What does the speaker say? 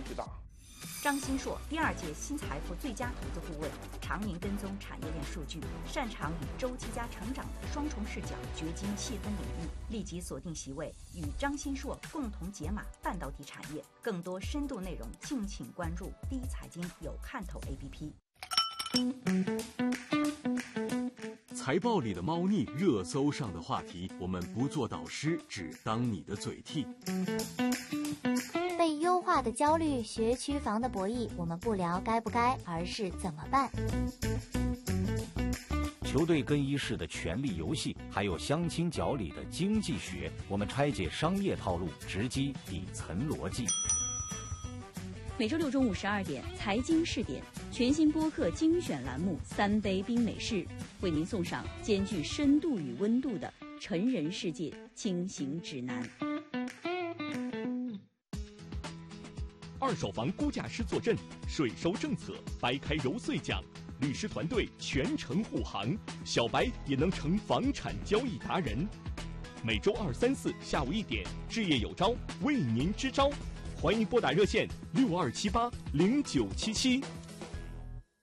巨大。 张新硕，第2届新财富最佳投资顾问，常年跟踪产业链数据，擅长以周期加成长的双重视角掘金细分领域，立即锁定席位，与张新硕共同解码半导体产业。更多深度内容，敬请关注第一财经有看头 APP。 财报里的猫腻，热搜上的话题，我们不做导师，只当你的嘴替。 被优化的焦虑，学区房的博弈，我们不聊该不该，而是怎么办。 球队更衣室的权力游戏，还有相亲角里的经济学，我们拆解商业套路，直击底层逻辑。 每周6中午12点，财经试点全新播客精选栏目《3杯冰美式》，为您送上兼具深度与温度的成人世界轻型指南。 二手房估价师坐镇，税收政策白开揉碎讲，律师团队全程护航，小白也能成房产交易达人。每周2、3、4下午1点，置业有招为您支招，欢迎拨打热线62780977